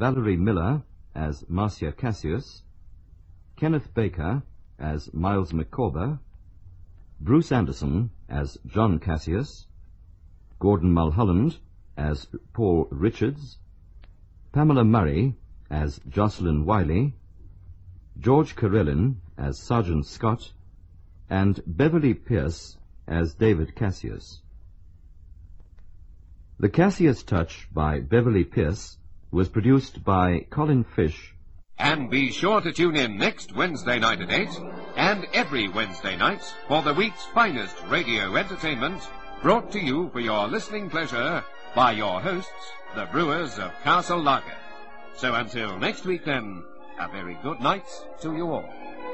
Valerie Miller as Marcia Cassius, Kenneth Baker as Miles McCorber, Bruce Anderson as John Cassius, Gordon Mulholland as Paul Richards, Pamela Murray as Jocelyn Wiley, George Carillon as Sergeant Scott, and Beverly Pierce as David Cassius. The Cassius Touch by Beverly Pierce was produced by Colin Fish. And be sure to tune in next Wednesday night at 8, and every Wednesday night for the week's finest radio entertainment, brought to you for your listening pleasure by your hosts, the Brewers of Castle Lager. So until next week then, a very good night to you all.